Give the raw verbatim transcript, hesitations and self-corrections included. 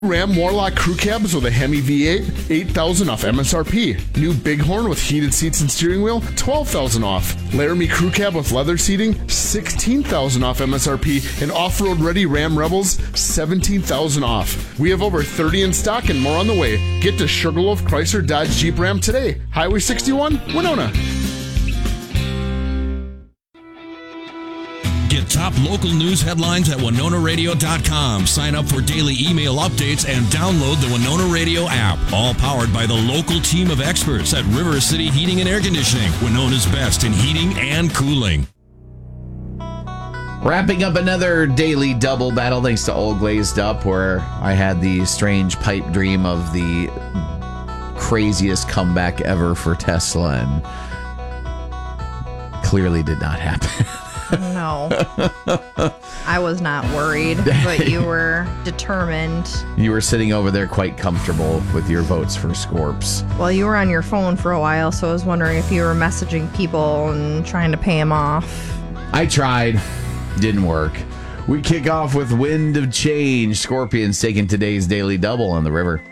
Ram Warlock Crew Cabs with a Hemi V eight, eight thousand dollars off M S R P. New Bighorn with heated seats and steering wheel, twelve thousand dollars off. Laramie Crew Cab with leather seating, sixteen thousand dollars off M S R P. And off-road ready Ram Rebels, seventeen thousand dollars off. We have over thirty in stock and more on the way. Get to Sugarloaf Chrysler Dodge Jeep Ram today. Highway sixty-one, Winona. Get top local news headlines at winona radio dot com. Sign up for daily email updates and download the Winona Radio app. All powered by the local team of experts at River City Heating and Air Conditioning, Winona's best in heating and cooling. Wrapping up another daily double battle thanks to Old Glazed Up, where I had the strange pipe dream of the craziest comeback ever for Tesla, and clearly did not happen. No. I was not worried, but you were determined. You were sitting over there quite comfortable with your votes for Scorps. Well, you were on your phone for a while, so I was wondering if you were messaging people and trying to pay them off. I tried. Didn't work. We kick off with Wind of Change. Scorpions taking today's daily double on the river.